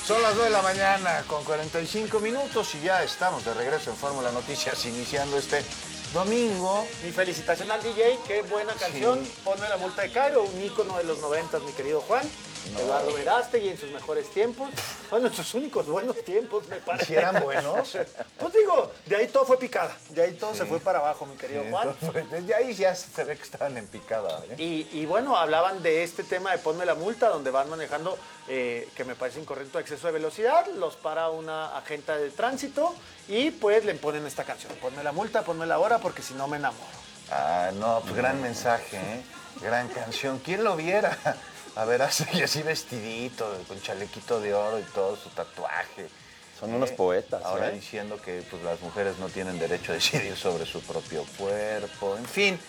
Son las 9 de la mañana con 45 minutos y ya estamos de regreso en Fórmula Noticias, iniciando este domingo. Mi felicitación al DJ, qué buena canción. Sí. Ponme la multa de Cairo, un ícono de los 90, mi querido Juan. No. Eduardo Verástegui en sus mejores tiempos. Bueno, en sus únicos buenos tiempos, me parece. ¿Sí eran buenos? Pues digo, de ahí todo fue picada. De ahí todo se fue para abajo, mi querido Juan. Desde ahí ya se ve que estaban en picada. Y bueno, hablaban de este tema de ponme la multa, donde van manejando, que me parece incorrecto, exceso de velocidad. Los para una agente de tránsito y pues le ponen esta canción. Ponme la multa, ponme la hora, porque si no me enamoro. Ah, no, pues gran mensaje, ¿eh? Gran canción. ¿Quién lo viera? A ver, así vestidito, con chalequito de oro y todo su tatuaje. Son unos poetas. Ahora diciendo que pues, las mujeres no tienen derecho a decidir sobre su propio cuerpo.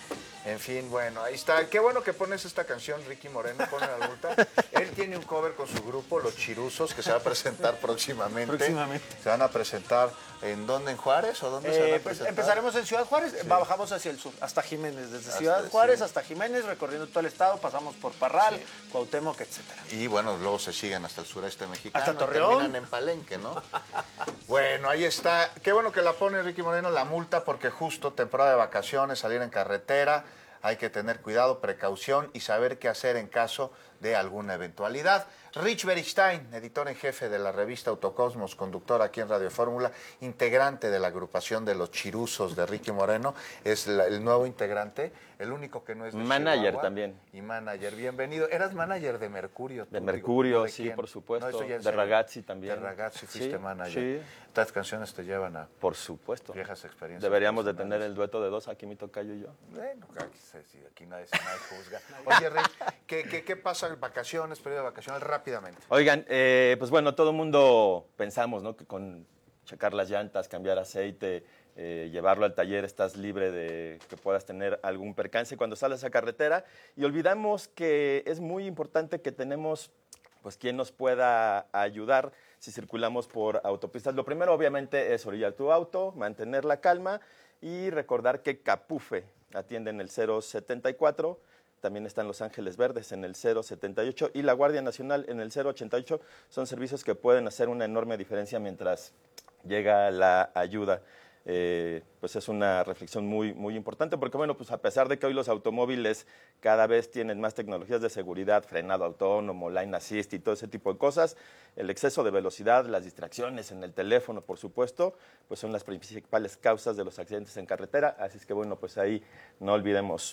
En fin, bueno, ahí está. Qué bueno que pones esta canción, Ricky Moreno, pone la multa. Él tiene un cover con su grupo, Los Chiruzos, que se va a presentar próximamente. Se van a presentar, ¿en dónde? ¿En Juárez? ¿O dónde se van a presentar? Pues empezaremos en Ciudad Juárez, sí. Bajamos hacia el sur, hasta Jiménez. Desde Ciudad Juárez hasta Jiménez, recorriendo todo el estado, pasamos por Parral, sí. Cuauhtémoc, etcétera. Y bueno, luego se siguen hasta el sureste mexicano. Hasta Torreón. Terminan en Palenque, ¿no? Bueno, ahí está. Qué bueno que la pone Ricky Moreno, la multa, porque justo temporada de vacaciones, salir en carretera, hay que tener cuidado, precaución y saber qué hacer en caso de alguna eventualidad. Rich Beristain, editor en jefe de la revista Autocosmos, conductor aquí en Radio Fórmula, integrante de la agrupación de Los Chiruzos de Ricky Moreno, es el nuevo integrante, el único que no es de manager Chihuahua, también. Y manager, bienvenido. ¿Eras manager de Mercurio? De Mercurio, sí, por supuesto. No, de Ragazzi también. De Ragazzi fuiste sí, manager. Sí. Estas canciones te llevan a... Por supuesto. Viejas experiencias. Deberíamos de tener el dueto de dos, aquí mi tocayo y yo. Bueno, aquí nadie juzga. Oye, Rick, ¿qué pasa en vacaciones, periodo de vacaciones? Rápidamente. Oigan, pues bueno, todo el mundo pensamos, ¿no? Que con checar las llantas, cambiar aceite, llevarlo al taller, estás libre de que puedas tener algún percance cuando sales a carretera. Y olvidamos que es muy importante que tenemos pues quien nos pueda ayudar si circulamos por autopistas. Lo primero, obviamente, es orillar tu auto, mantener la calma y recordar que Capufe atiende en el 074, también están Los Ángeles Verdes en el 078 y la Guardia Nacional en el 088. Son servicios que pueden hacer una enorme diferencia mientras llega la ayuda. Pues es una reflexión muy, muy importante porque, bueno, pues a pesar de que hoy los automóviles cada vez tienen más tecnologías de seguridad, frenado autónomo, lane assist y todo ese tipo de cosas, el exceso de velocidad, las distracciones en el teléfono, por supuesto, pues son las principales causas de los accidentes en carretera, así es que, bueno, pues ahí no olvidemos.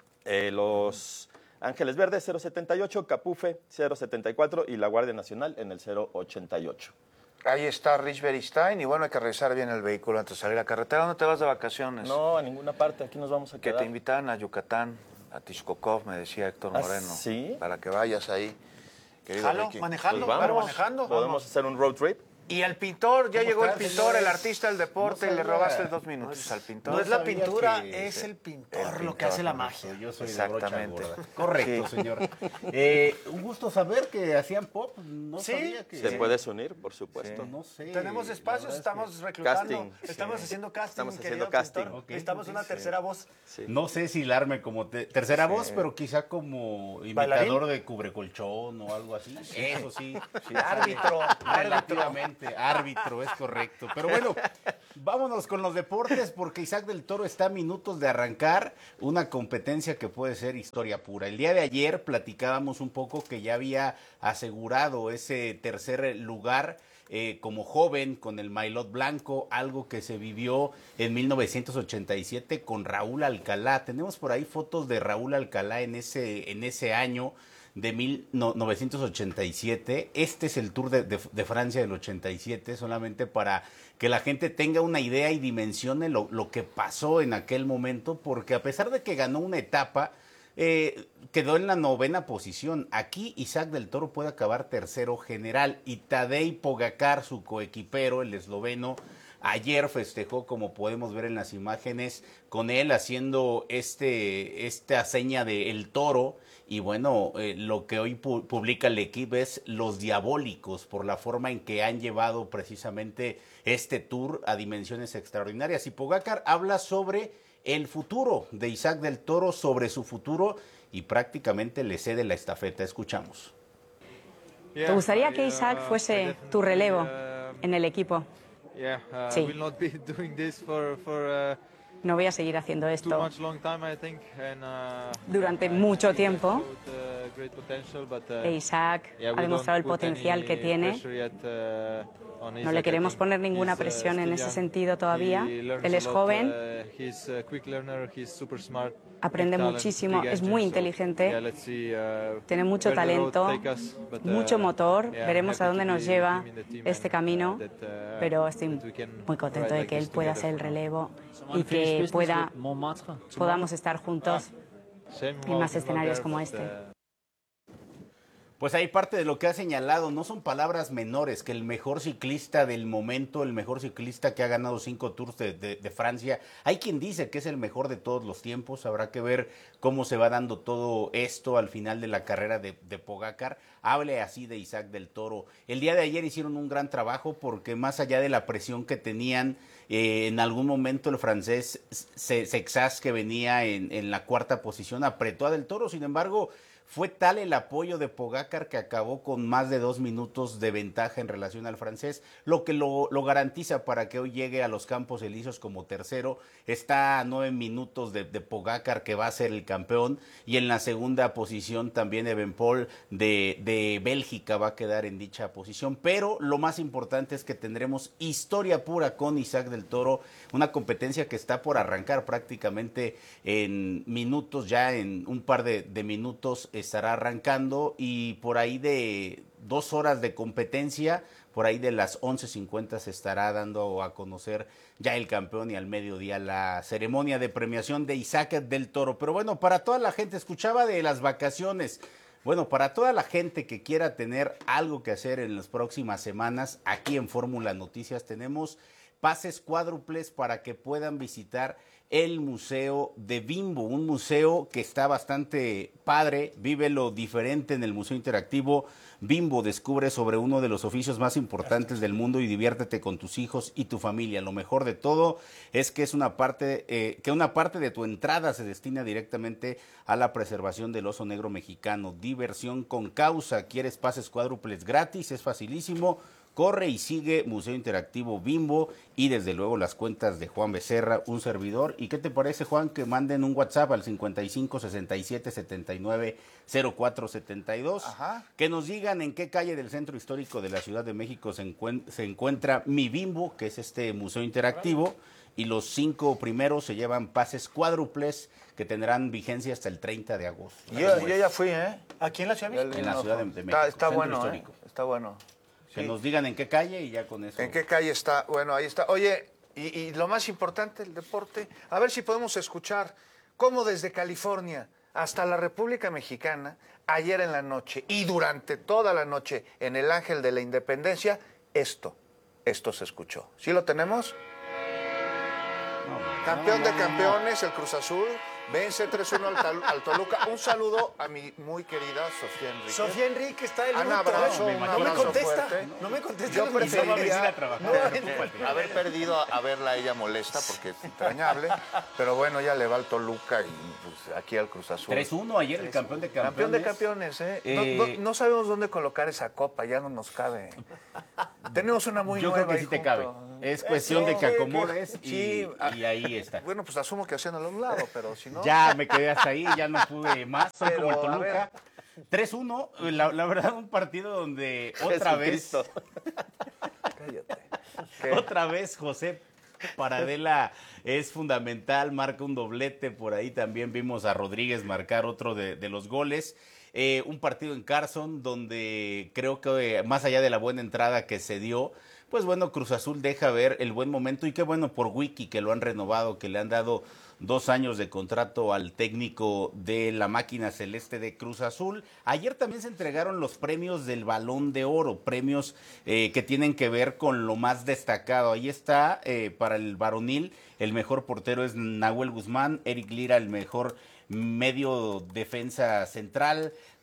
Los Ángeles Verdes 078, Capufe 074 y la Guardia Nacional en el 088. Ahí está Rich Beristain y bueno, hay que revisar bien el vehículo antes de salir a carretera. ¿Dónde te vas de vacaciones? No, a ninguna parte, aquí nos vamos a quedar. Que te invitan a Yucatán, a Tixcocov, me decía Héctor Moreno. ¿Sí? Para que vayas ahí. Jalo, manejando, pues claro, manejando. Podemos hacer un road trip. Y el pintor, ya llegó el pintor, el artista del deporte, y le robaste 2 minutos al pintor. No es la pintura, es el pintor lo que hace la magia. Yo soy exactamente. De brocha gorda. Correcto, señor. Un gusto saber que hacían pop. No sabía que... ¿Se puedes unir, por supuesto? Sí. No sé. Tenemos espacios, estamos reclutando. Casting. Estamos haciendo casting. Estamos haciendo casting. Okay, necesitamos una tercera voz. Sí. No sé si hilarme como tercera voz, pero quizá como imitador de cubrecolchón o algo así. Eso sí. Árbitro. Relativamente, árbitro. Es correcto. Pero bueno, vámonos con los deportes porque Isaac del Toro está a minutos de arrancar una competencia que puede ser historia pura. El día de ayer platicábamos un poco que ya había asegurado ese tercer lugar como joven con el maillot blanco, algo que se vivió en 1987 con Raúl Alcalá. Tenemos por ahí fotos de Raúl Alcalá en ese año de 1987. Este es el Tour de Francia del 87, solamente para que la gente tenga una idea y dimensione lo que pasó en aquel momento, porque a pesar de que ganó una etapa, quedó en la 9ª posición. Aquí Isaac del Toro puede acabar tercero general y Tadej Pogačar, su coequipero, el esloveno, ayer festejó, como podemos ver en las imágenes, con él haciendo esta seña de el toro. Y bueno, lo que hoy publica el equipo es los diabólicos por la forma en que han llevado precisamente este tour a dimensiones extraordinarias. Y Pogačar habla sobre el futuro de Isaac del Toro, sobre su futuro, y prácticamente le cede la estafeta. Escuchamos. ¿Te gustaría que Isaac fuese tu relevo en el equipo? Sí. No voy a seguir haciendo esto durante mucho tiempo. Isaac ha demostrado el potencial que tiene. No le queremos poner ninguna presión en ese sentido todavía. Él es joven, aprende muchísimo, es muy inteligente, tiene mucho talento, mucho motor. Veremos a dónde nos lleva este camino, pero estoy muy contento de que él pueda ser el relevo y que podamos estar juntos en más escenarios como este. Pues ahí parte de lo que ha señalado, no son palabras menores, que el mejor ciclista del momento, el mejor ciclista que ha ganado 5 Tours de Francia, hay quien dice que es el mejor de todos los tiempos, habrá que ver cómo se va dando todo esto al final de la carrera de Pogacar. Hable así de Isaac del Toro. El día de ayer hicieron un gran trabajo porque más allá de la presión que tenían, en algún momento el francés Sexas, que venía en la cuarta posición, apretó a del Toro, sin embargo, fue tal el apoyo de Pogacar que acabó con más de 2 minutos de ventaja en relación al francés, lo que lo garantiza para que hoy llegue a los Campos Elíseos como tercero. Está a 9 minutos de Pogacar, que va a ser el campeón, y en la segunda posición también Evenepoel de Bélgica va a quedar en dicha posición. Pero lo más importante es que tendremos historia pura con Isaac del Toro, una competencia que está por arrancar prácticamente en minutos, ya en un par de minutos estará arrancando, y por ahí de 2 horas de competencia, por ahí de las 11:50 se estará dando a conocer ya el campeón, y al mediodía la ceremonia de premiación de Isaac del Toro. Pero bueno, para toda la gente, escuchaba de las vacaciones. Bueno, para toda la gente que quiera tener algo que hacer en las próximas semanas, aquí en Fórmula Noticias tenemos pases cuádruples para que puedan visitar el Museo de Bimbo, un museo que está bastante padre. Vive lo diferente en el Museo Interactivo Bimbo. Descubre sobre uno de los oficios más importantes del mundo y diviértete con tus hijos y tu familia. Lo mejor de todo es que una parte de tu entrada se destina directamente a la preservación del oso negro mexicano. Diversión con causa. ¿Quieres pases cuádruples gratis? Es facilísimo. Corre y sigue Museo Interactivo Bimbo, y desde luego las cuentas de Juan Becerra, un servidor. ¿Y qué te parece, Juan, que manden un WhatsApp al 55 67 79 04 72? Ajá. Que nos digan en qué calle del centro histórico de la Ciudad de México se encuentra Mi Bimbo, que es este museo interactivo, y los 5 primeros se llevan pases cuádruples que tendrán vigencia hasta el 30 de agosto. Yo ya fui, ¿eh? ¿Aquí en la Ciudad de México? En la Ciudad de México. Está centro bueno, histórico. está bueno. Que Sí. nos digan en qué calle y ya con eso. ¿En qué calle está? Bueno, ahí está. Oye, y lo más importante, el deporte. A ver si podemos escuchar cómo desde California hasta la República Mexicana, ayer en la noche y durante toda la noche en el Ángel de la Independencia, esto se escuchó. ¿Sí lo tenemos? Campeón de campeones, el Cruz Azul, vence 3-1 al Toluca. Un saludo a mi muy querida Sofía Enrique. Sofía Enrique está del Un luto. abrazo, un No me abrazo contesta. fuerte. No me contesta. Yo los preferiría mensajes. haber perdido a verla a ella molesta, porque es entrañable, pero bueno, ya le va al Toluca y pues, aquí al Cruz Azul. 3-1 ayer el campeón de campeones. Campeón de campeones, ¿eh? No sabemos dónde colocar esa copa, ya no nos cabe. Tenemos una muy Yo nueva creo que sí te junto. cabe. Es cuestión de que acomodes Sí, y ahí está. Bueno, pues asumo que haciéndolo a un lado, pero si no... Ya me quedé hasta ahí, ya no pude más. Soy Pero, como el a Toluca. 3-1, la verdad, un partido donde otra vez, Cállate. ¿Qué? otra vez José Paradela es fundamental, marca un doblete. Por ahí también vimos a Rodríguez marcar otro de los goles. Un partido en Carson donde creo que más allá de la buena entrada que se dio, pues bueno, Cruz Azul deja ver el buen momento, y qué bueno por Wiki, que lo han renovado, que le han dado 2 años de contrato al técnico de la máquina celeste de Cruz Azul. Ayer también se entregaron los premios del Balón de Oro, premios que tienen que ver con lo más destacado. Ahí está, para el varonil, el mejor portero es Nahuel Guzmán, Eric Lira el mejor medio defensa central,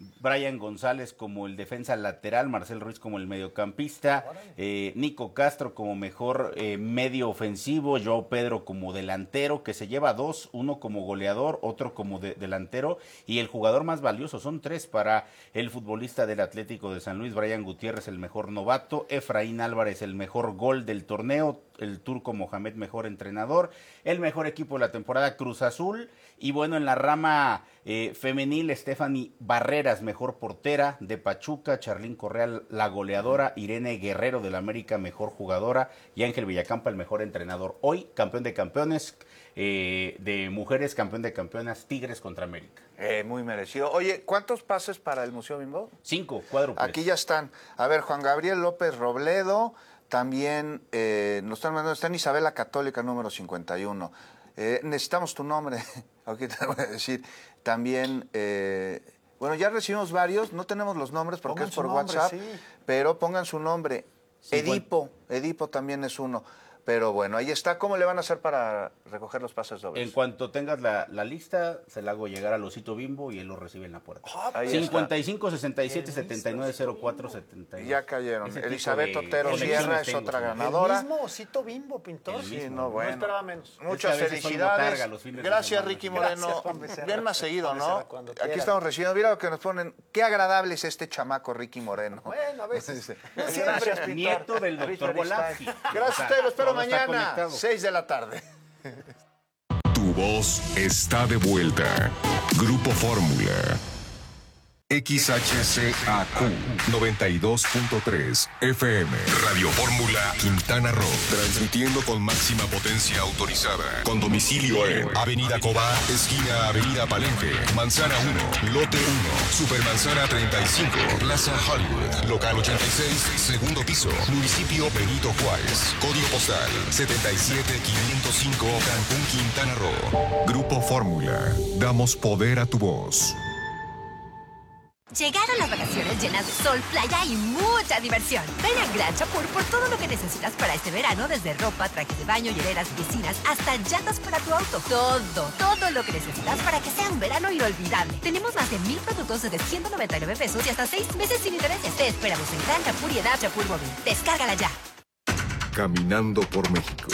Brian González como el defensa lateral, Marcel Ruiz como el mediocampista, Nico Castro como mejor medio ofensivo, Joao Pedro como delantero, que se lleva 2, uno como goleador, otro como delantero, y el jugador más valioso, son 3 para el futbolista del Atlético de San Luis, Brian Gutiérrez el mejor novato, Efraín Álvarez el mejor gol del torneo, el turco Mohamed mejor entrenador, el mejor equipo de la temporada Cruz Azul, y bueno, en la rama femenil, Stephanie Barreras mejor portera de Pachuca, Charlín Correa la goleadora, Irene Guerrero del América mejor jugadora y Ángel Villacampa el mejor entrenador. Hoy campeón de campeones de mujeres, campeón de campeonas, Tigres contra América. Muy merecido. Oye, ¿cuántos pases para el Museo Bimbo? 5 cuádruples. Aquí ya están. A ver, Juan Gabriel López Robledo, también nos están mandando, está en Isabela Católica número 51. Necesitamos tu nombre, aquí te voy a decir. También, bueno, ya recibimos varios, no tenemos los nombres porque pongan es por nombre, WhatsApp, sí. Pero pongan su nombre. Sí, Edipo también es uno. Pero bueno, ahí está. ¿Cómo le van a hacer para recoger los pases dobles? En cuanto tengas la lista, se la hago llegar al Osito Bimbo y él lo recibe en la puerta. 55 67 79 04 72. Ya cayeron. Elizabeth Otero Sierra es otra ganadora. El mismo Osito Bimbo, pintor. Sí, no, bueno. No esperaba menos. Muchas felicidades. Gracias, Ricky Moreno. Bien más seguido, ¿no? Aquí estamos recibiendo. Mira lo que nos ponen. Qué agradable es este chamaco, Ricky Moreno. Bueno, a veces. Gracias, pintor. Nieto del doctor Volaffi. Gracias a ustedes. Lo espero mañana, 6 de la tarde. Tu voz está de vuelta. Grupo Fórmula. XHCAQ 92.3 FM. Radio Fórmula Quintana Roo. Transmitiendo con máxima potencia autorizada. Con domicilio en Avenida Cobá, esquina Avenida Palenque, Manzana 1, Lote 1, Supermanzana 35, Plaza Hollywood, Local 86, segundo piso, Municipio Benito Juárez. Código postal 77505, Cancún, Quintana Roo. Grupo Fórmula. Damos poder a tu voz. Llegaron las vacaciones llenas de sol, playa y mucha diversión. Ven a Gran Chapur por todo lo que necesitas para este verano, desde ropa, trajes de baño, hieleras, piscinas, hasta llantas para tu auto. Todo lo que necesitas para que sea un verano inolvidable. Tenemos más de 1,000 productos desde 199 pesos y hasta 6 meses sin intereses. Te esperamos en Gran Chapur y Edap Chapur Móvil. Descárgala ya. Caminando por México.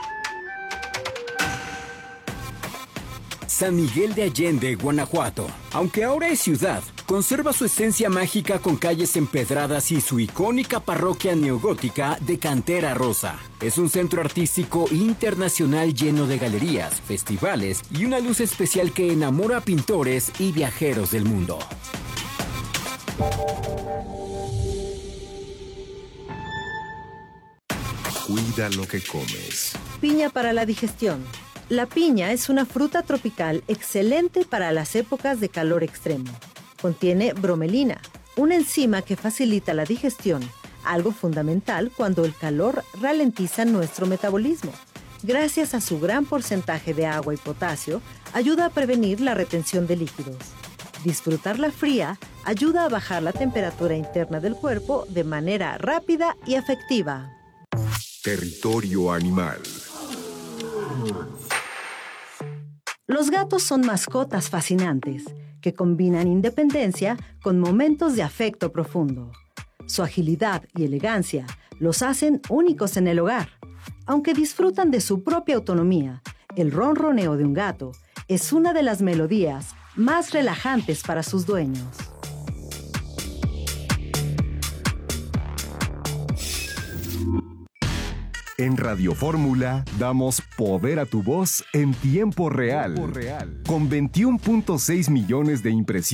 San Miguel de Allende, Guanajuato. Aunque ahora es ciudad, conserva su esencia mágica con calles empedradas y su icónica parroquia neogótica de cantera rosa. Es un centro artístico internacional lleno de galerías, festivales y una luz especial que enamora a pintores y viajeros del mundo. Cuida lo que comes. Piña para la digestión. La piña es una fruta tropical excelente para las épocas de calor extremo. Contiene bromelina, una enzima que facilita la digestión, algo fundamental cuando el calor ralentiza nuestro metabolismo. Gracias a su gran porcentaje de agua y potasio, ayuda a prevenir la retención de líquidos. Disfrutarla fría ayuda a bajar la temperatura interna del cuerpo de manera rápida y efectiva. Territorio animal. Los gatos son mascotas fascinantes que combinan independencia con momentos de afecto profundo. Su agilidad y elegancia los hacen únicos en el hogar. Aunque disfrutan de su propia autonomía, el ronroneo de un gato es una de las melodías más relajantes para sus dueños. En Radio Fórmula damos poder a tu voz en tiempo real. Con 21.6 millones de impresiones.